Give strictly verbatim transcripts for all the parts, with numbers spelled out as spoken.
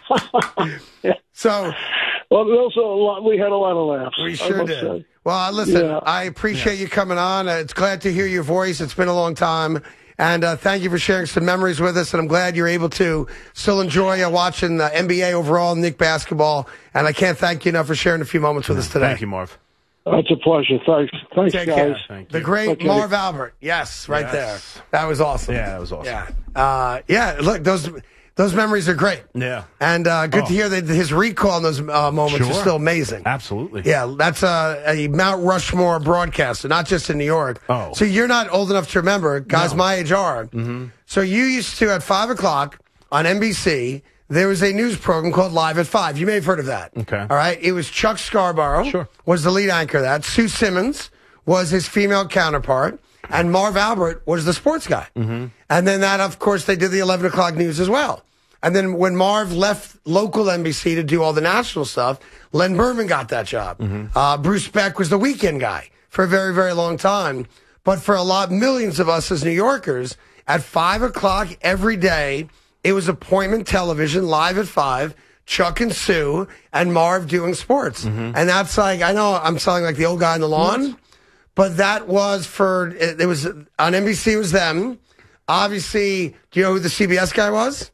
yeah. So, well, also a lot, we had a lot of laughs. We sure did. Say. Well, listen, yeah. I appreciate yeah. you coming on. Uh, it's glad to hear your voice. It's been a long time. And uh, thank you for sharing some memories with us. And I'm glad you're able to still enjoy uh, watching the N B A overall, Knick basketball. And I can't thank you enough for sharing a few moments with us today. Thank you, Marv. That's a pleasure. Thanks. Thanks, Take guys. Care. Thank the you. great okay. Marv Albert. Yes, right yes. there. That was awesome. Yeah, that was awesome. Yeah. Uh, yeah, look, those those memories are great. Yeah. And uh, good oh. to hear that his recall in those uh, moments sure. is still amazing. Absolutely. Yeah, that's a, a Mount Rushmore broadcaster, not just in New York. Oh. So you're not old enough to remember. Guys no. my age are. Mm-hmm. So you used to, at five o'clock on N B C, there was a news program called Live at five. You may have heard of that. Okay. All right. It was Chuck Scarborough sure. was the lead anchor of that. Sue Simmons was his female counterpart. And Marv Albert was the sports guy. Mm-hmm. And then that, of course, they did the eleven o'clock news as well. And then when Marv left local N B C to do all the national stuff, Len Berman got that job. Mm-hmm. Uh, Bruce Beck was the weekend guy for a very, very long time. But for a lot, millions of us as New Yorkers, at five o'clock every day, it was appointment television, Live at five, Chuck and Sue, and Marv doing sports. Mm-hmm. And that's like, I know I'm sounding like the old guy on the lawn, yes. but that was for, it, it was, on N B C it was them. Obviously, do you know who the C B S guy was?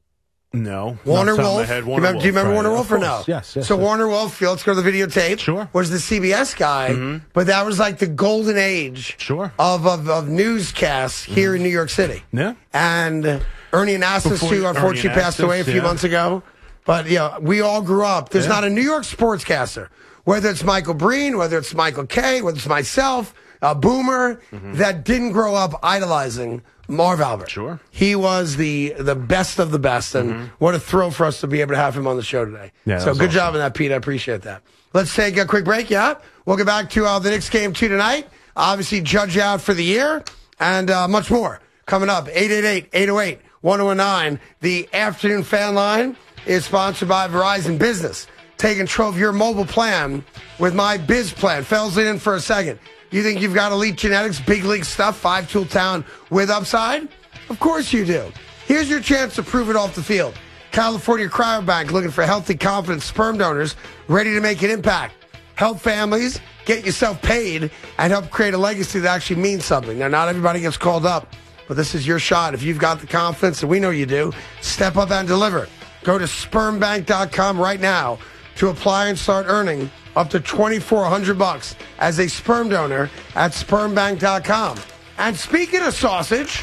No. Warner Wolf. Warner do, you remember, Wolf. do you remember right. Warner Wolf or no? Yes, yes. So yes. Warner Wolf, let's go to the videotape. Sure. Was the C B S guy, mm-hmm. but that was like the golden age sure. of, of, of newscasts here mm-hmm. in New York City. Yeah. And Ernie Anastas, Before too, unfortunately Ernie passed Anastas, away a few yeah. months ago. But, yeah, we all grew up. There's yeah. not a New York sportscaster, whether it's Michael Breen, whether it's Michael Kay, whether it's myself, a Boomer, mm-hmm. that didn't grow up idolizing Marv Albert. Sure. He was the the best of the best, and mm-hmm. what a thrill for us to be able to have him on the show today. Yeah, so good awesome. job on that, Pete. I appreciate that. Let's take a quick break, yeah? We'll get back to uh, the Knicks game two tonight. Obviously, judge out for the year, and uh, much more coming up. eight eight eight, eight oh eight, one oh one nine. The afternoon fan line is sponsored by Verizon Business. Take control of your mobile plan with my Biz Plan. Fells in for a second. You think you've got elite genetics, big league stuff, five-tool town with upside? Of course you do. Here's your chance to prove it off the field. California Cryobank looking for healthy, confident sperm donors ready to make an impact. Help families, get yourself paid, and help create a legacy that actually means something. Now, not everybody gets called up, but this is your shot. If you've got the confidence, and we know you do, step up and deliver. Go to sperm bank dot com right now to apply and start earning up to twenty-four hundred bucks as a sperm donor at sperm bank dot com. And speaking of sausage,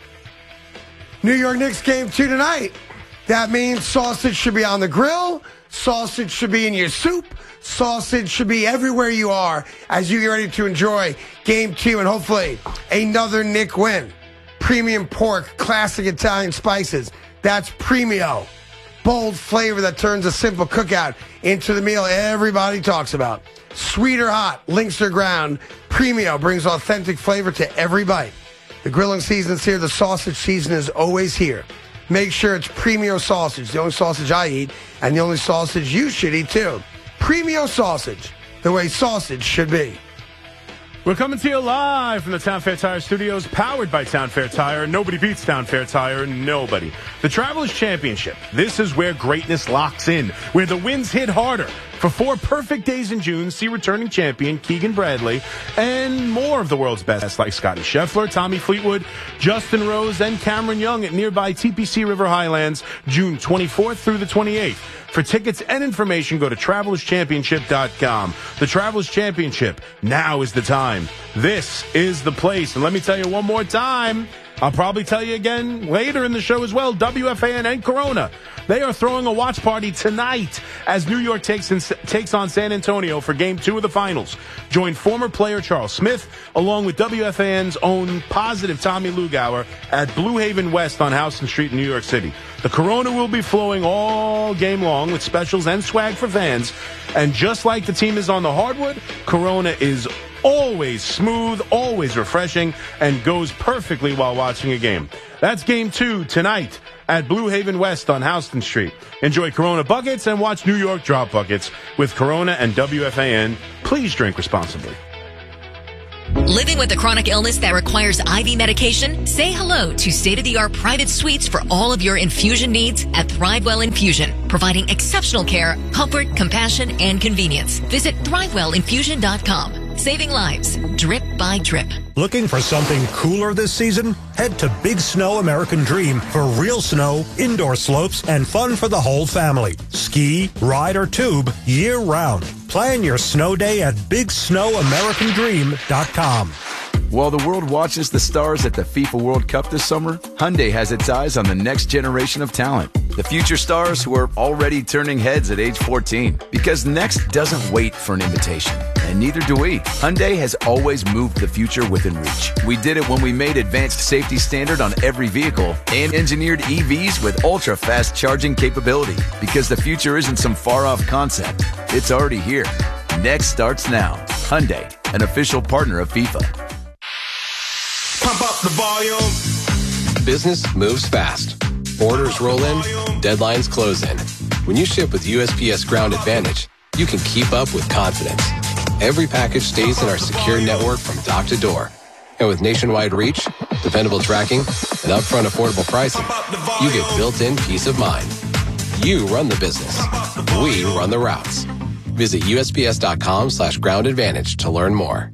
New York Knicks game two tonight. That means sausage should be on the grill. Sausage should be in your soup. Sausage should be everywhere you are as you get ready to enjoy game two and hopefully another Knick win. Premium pork, classic Italian spices. That's Premio. Bold flavor that turns a simple cookout into the meal everybody talks about. Sweet or hot, links or ground, Premio brings authentic flavor to every bite. The grilling season's here. The sausage season is always here. Make sure it's Premio sausage, the only sausage I eat, and the only sausage you should eat too. Premio sausage, the way sausage should be. We're coming to you live from the Town Fair Tire Studios, powered by Town Fair Tire. Nobody beats Town Fair Tire, nobody. The Travelers Championship. This is where greatness locks in, where the wins hit harder. For four perfect days in June, see returning champion Keegan Bradley and more of the world's best like Scotty Scheffler, Tommy Fleetwood, Justin Rose, and Cameron Young at nearby T P C River Highlands, June twenty-fourth through the twenty-eighth. For tickets and information, go to travelers championship dot com. The Travelers Championship. Now is the time. This is the place. And let me tell you one more time. I'll probably tell you again later in the show as well. W F A N and Corona. They are throwing a watch party tonight as New York takes in, takes on San Antonio for game two of the finals. Join former player Charles Smith along with W F A N's own positive Tommy Lugauer at Blue Haven West on Houston Street in New York City. The Corona will be flowing all game long with specials and swag for fans. And just like the team is on the hardwood, Corona is always smooth, always refreshing, and goes perfectly while watching a game. That's game two tonight at Blue Haven West on Houston Street. Enjoy Corona buckets and watch New York drop buckets with Corona and W F A N. Please drink responsibly. Living with a chronic illness that requires I V medication? Say hello to state-of-the-art private suites for all of your infusion needs at Thrivewell Infusion, providing exceptional care, comfort, compassion, and convenience. Visit Thrivewell Infusion dot com. Saving lives, drip by drip. Looking for something cooler this season? Head to Big Snow American Dream for real snow, indoor slopes, and fun for the whole family. Ski, ride, or tube year-round. Plan your snow day at Big Snow American Dream dot com. While the world watches the stars at the FIFA World Cup this summer, Hyundai has its eyes on the next generation of talent. The future stars who are already turning heads at age fourteen. Because next doesn't wait for an invitation. And neither do we. Hyundai has always moved the future within reach. We did it when we made advanced safety standard on every vehicle and engineered E Vs with ultra-fast charging capability. Because the future isn't some far-off concept. It's already here. Next starts now. Hyundai, an official partner of FIFA. Pump up the volume. Business moves fast. Orders roll in, deadlines close in. When you ship with U S P S Ground Advantage, you can keep up with confidence. Every package stays in our secure network from dock to door. And with nationwide reach, dependable tracking, and upfront affordable pricing, you get built-in peace of mind. You run the business. We run the routes. Visit U S P S dot com slash ground advantage to learn more.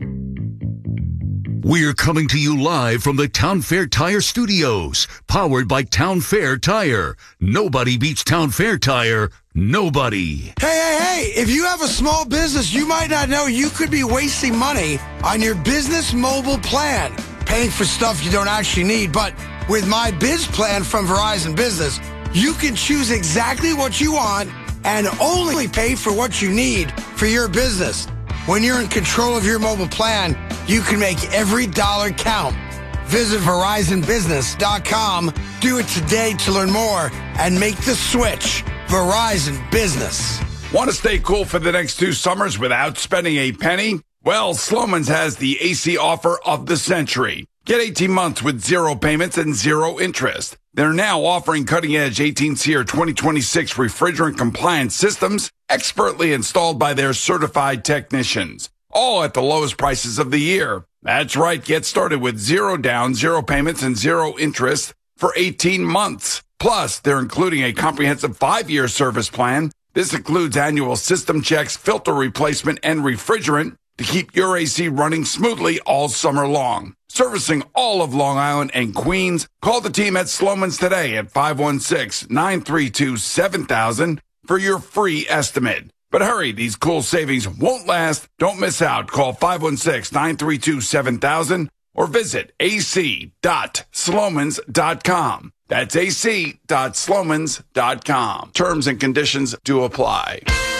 We're coming to you live from the Town Fair Tire Studios, powered by Town Fair Tire. Nobody beats Town Fair Tire. Nobody. Hey, hey, hey, if you have a small business, you might not know you could be wasting money on your business mobile plan, paying for stuff you don't actually need. But with My Biz Plan from Verizon Business, you can choose exactly what you want and only pay for what you need for your business. When you're in control of your mobile plan, you can make every dollar count. Visit Verizon Business dot com. Do it today to learn more and make the switch. Verizon Business. Want to stay cool for the next two summers without spending a penny? Well, Sloman's has the A C offer of the century. Get eighteen months with zero payments and zero interest. They're now offering cutting-edge eighteen SEER twenty twenty-six refrigerant-compliant systems expertly installed by their certified technicians, all at the lowest prices of the year. That's right. Get started with zero down, zero payments, and zero interest for eighteen months. Plus, they're including a comprehensive five-year service plan. This includes annual system checks, filter replacement, and refrigerant to keep your A C running smoothly all summer long. Servicing all of Long Island and Queens, call the team at Sloman's today at five one six, nine three two, seven thousand for your free estimate. But hurry, these cool savings won't last. Don't miss out. Call five one six, nine three two, seven thousand or visit A C dot slomans dot com. That's A C dot slomans dot com. Terms and conditions do apply.